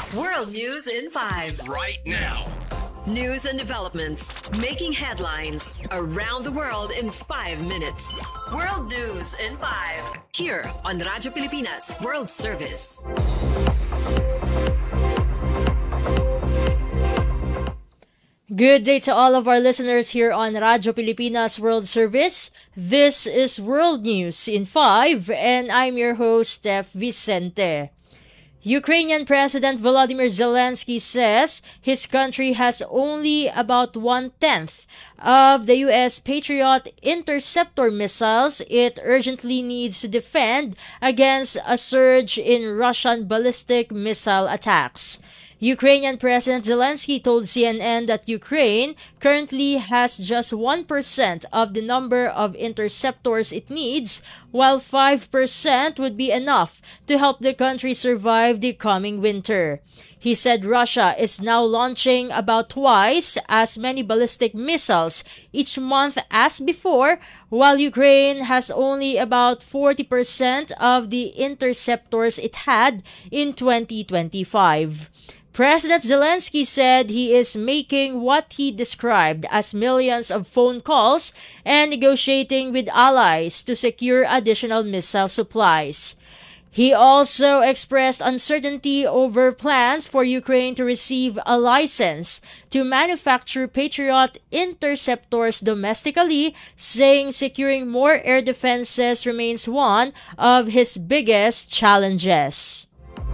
World News in 5. Right now. News and developments making headlines around the world in 5 minutes. World News in 5. Here on Radyo Pilipinas World Service. Good day to all of our listeners here on Radyo Pilipinas World Service. This is World News in 5 and I'm your host, Steph Vicente. Ukrainian President Volodymyr Zelensky says his country has only about 1/10 of the U.S. Patriot interceptor missiles it urgently needs to defend against a surge in Russian ballistic missile attacks. Ukrainian President Zelensky told CNN that Ukraine currently has just 1% of the number of interceptors it needs, while 5% would be enough to help the country survive the coming winter. He said Russia is now launching about twice as many ballistic missiles each month as before, while Ukraine has only about 40% of the interceptors it had in 2025. President Zelensky said he is making what he described as millions of phone calls and negotiating with allies to secure additional missile supplies. He also expressed uncertainty over plans for Ukraine to receive a license to manufacture Patriot interceptors domestically, saying securing more air defenses remains one of his biggest challenges.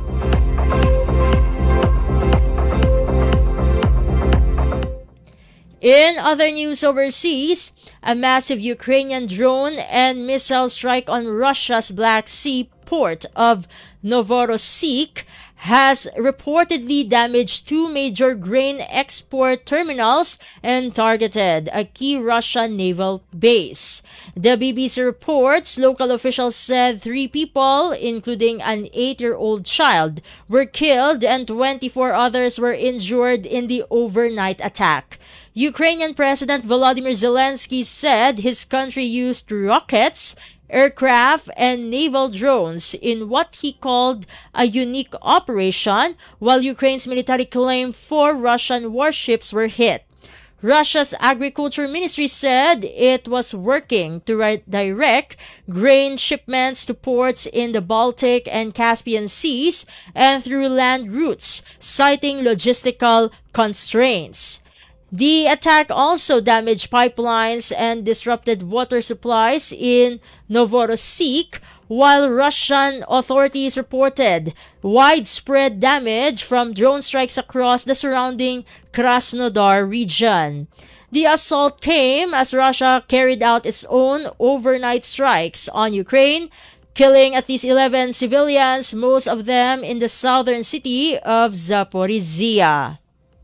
In other news overseas, a massive Ukrainian drone and missile strike on Russia's Black Sea port of Novorossiysk has reportedly damaged two major grain export terminals and targeted a key Russian naval base. The BBC reports local officials said 3 people, including an 8-year-old child, were killed and 24 others were injured in the overnight attack. Ukrainian President Volodymyr Zelensky said his country used rockets, aircraft, and naval drones in what he called a unique operation, while Ukraine's military claimed 4 Russian warships were hit. Russia's Agriculture Ministry said it was working to direct grain shipments to ports in the Baltic and Caspian Seas and through land routes, citing logistical constraints. The attack also damaged pipelines and disrupted water supplies in Novorossiysk, while Russian authorities reported widespread damage from drone strikes across the surrounding Krasnodar region. The assault came as Russia carried out its own overnight strikes on Ukraine, killing at least 11 civilians, most of them in the southern city of Zaporizhia.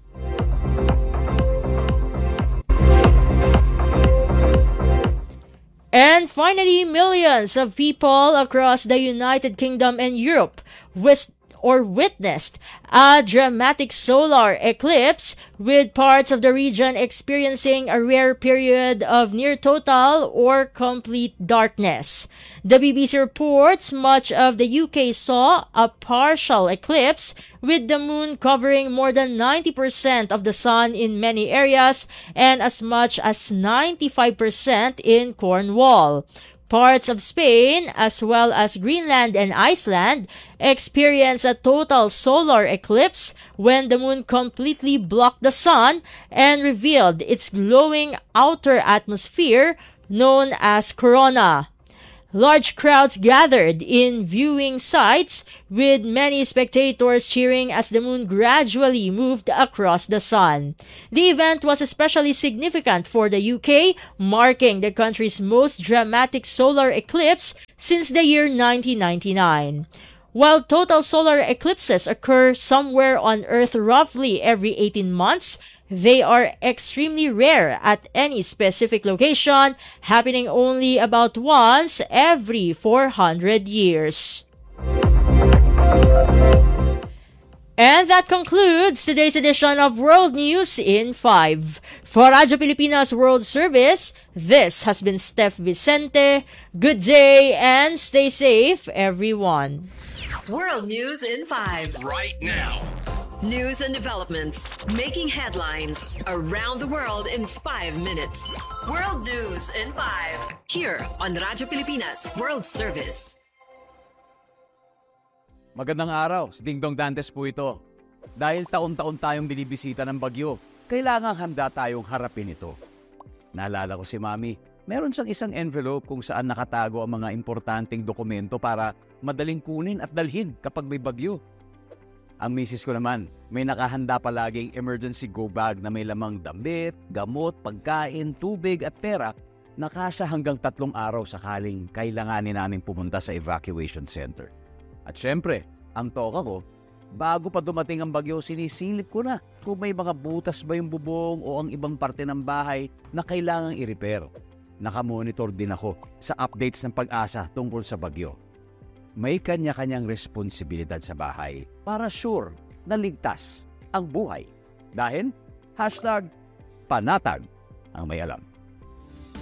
And finally, millions of people across the United Kingdom and Europe witnessed a dramatic solar eclipse, with parts of the region experiencing a rare period of near total or complete darkness. The BBC reports much of the UK saw a partial eclipse, with the moon covering more than 90% of the sun in many areas and as much as 95% in Cornwall. Parts of Spain, as well as Greenland and Iceland, experienced a total solar eclipse when the moon completely blocked the sun and revealed its glowing outer atmosphere known as corona. Large crowds gathered in viewing sites, with many spectators cheering as the moon gradually moved across the sun. The event was especially significant for the UK, marking the country's most dramatic solar eclipse since the year 1999. While total solar eclipses occur somewhere on Earth roughly every 18 months, they are extremely rare at any specific location, happening only about once every 400 years. And that concludes today's edition of World News in 5. For Radyo Pilipinas World Service, this has been Steph Vicente. Good day and stay safe, everyone. World News in 5. Right now. News and developments making headlines around the world in 5 minutes. World News in 5 here on Radyo Pilipinas World Service. Magandang araw, si Ding Dong Dantes po ito. Dahil taon-taon tayong binibisita ng bagyo, kailangang handa tayong harapin ito. Naalala ko si Mami, meron siyang isang envelope kung saan nakatago ang mga importanteng dokumento para madaling kunin at dalhin kapag may bagyo. Ang misis ko naman, may nakahanda palaging emergency go bag na may lamang damit, gamot, pagkain, tubig at pera na kasya hanggang 3 araw sakaling kailanganin namin pumunta sa evacuation center. At syempre, ang toka ko, bago pa dumating ang bagyo, sinisilip ko na kung may mga butas ba yung bubong o ang ibang parte ng bahay na kailangang i-repair. Nakamonitor din ako sa updates ng Pag-asa tungkol sa bagyo. May kanya-kanyang responsibilidad sa bahay para sure na ligtas ang buhay. Dahil #panatag ang may alam.